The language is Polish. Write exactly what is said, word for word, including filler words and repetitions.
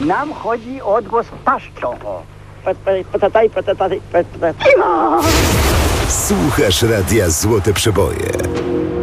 Nam chodzi o odgłos paszczą. O. Patataj, patataj, patataj. Słuchasz Radia Złote Przeboje.